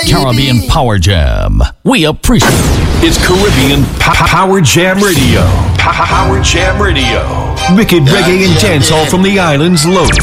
Caribbean Power Jam. We appreciate it. It's Caribbean Power Jam Radio. Power Jam Radio. Wicked reggae and dancehall from the islands loaded.